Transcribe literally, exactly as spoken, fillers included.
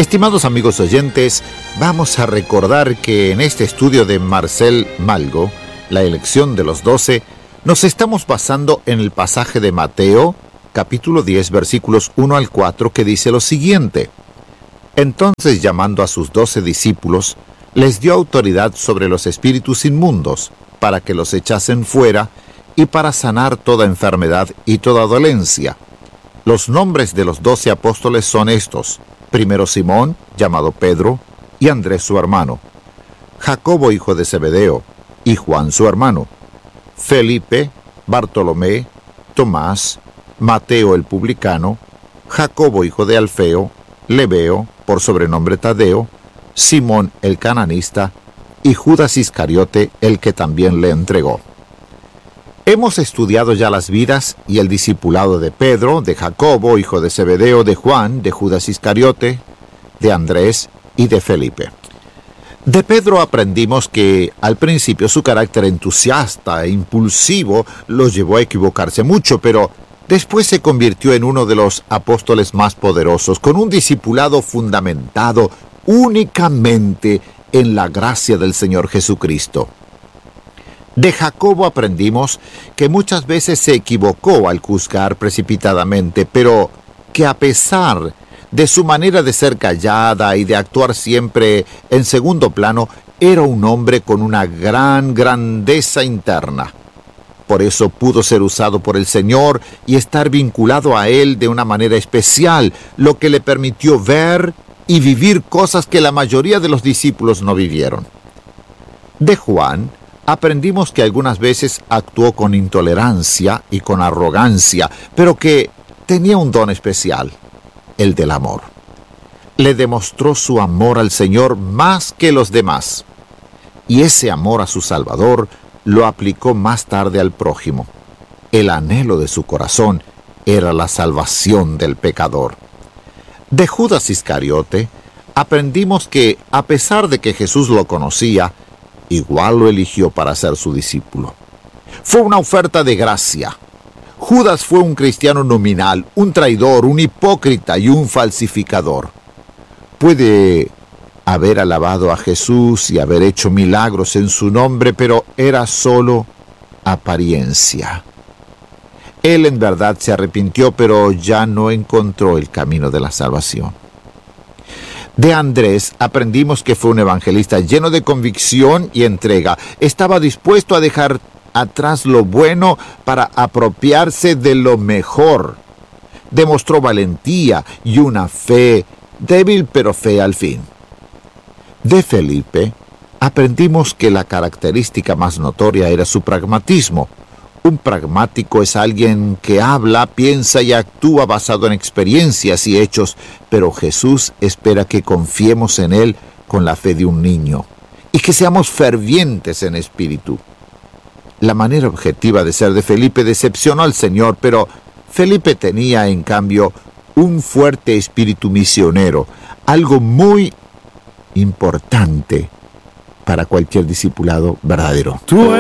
Estimados amigos oyentes, vamos a recordar que en este estudio de Marcel Malgo, la elección de los doce, nos estamos basando en el pasaje de Mateo, capítulo diez, versículos uno al cuatro, que dice lo siguiente: Entonces, llamando a sus doce discípulos, les dio autoridad sobre los espíritus inmundos, para que los echasen fuera y para sanar toda enfermedad y toda dolencia. Los nombres de los doce apóstoles son estos: primero Simón, llamado Pedro, y Andrés su hermano; Jacobo, hijo de Zebedeo, y Juan su hermano; Felipe, Bartolomé, Tomás, Mateo el publicano, Jacobo, hijo de Alfeo, Lebeo, por sobrenombre Tadeo, Simón el cananista, y Judas Iscariote, el que también le entregó. Hemos estudiado ya las vidas y el discipulado de Pedro, de Jacobo, hijo de Zebedeo, de Juan, de Judas Iscariote, de Andrés y de Felipe. De Pedro aprendimos que al principio su carácter entusiasta e impulsivo los llevó a equivocarse mucho, pero después se convirtió en uno de los apóstoles más poderosos, con un discipulado fundamentado únicamente en la gracia del Señor Jesucristo. De Jacobo aprendimos que muchas veces se equivocó al juzgar precipitadamente, pero que a pesar de su manera de ser callada y de actuar siempre en segundo plano, era un hombre con una gran grandeza interna. Por eso pudo ser usado por el Señor y estar vinculado a Él de una manera especial, lo que le permitió ver y vivir cosas que la mayoría de los discípulos no vivieron. De Juan aprendimos que algunas veces actuó con intolerancia y con arrogancia, pero que tenía un don especial, el del amor. Le demostró su amor al Señor más que los demás, y ese amor a su Salvador lo aplicó más tarde al prójimo. El anhelo de su corazón era la salvación del pecador. De Judas Iscariote aprendimos que, a pesar de que Jesús lo conocía, igual lo eligió para ser su discípulo. Fue una oferta de gracia. Judas fue un cristiano nominal, un traidor, un hipócrita y un falsificador. Puede haber alabado a Jesús y haber hecho milagros en su nombre, pero era solo apariencia. Él en verdad se arrepintió, pero ya no encontró el camino de la salvación. De Andrés aprendimos que fue un evangelista lleno de convicción y entrega. Estaba dispuesto a dejar atrás lo bueno para apropiarse de lo mejor. Demostró valentía y una fe, débil pero fe al fin. De Felipe aprendimos que la característica más notoria era su pragmatismo. Un pragmático es alguien que habla, piensa y actúa basado en experiencias y hechos, pero Jesús espera que confiemos en Él con la fe de un niño y que seamos fervientes en espíritu. La manera objetiva de ser de Felipe decepcionó al Señor, pero Felipe tenía, en cambio, un fuerte espíritu misionero, algo muy importante para cualquier discipulado verdadero. Tú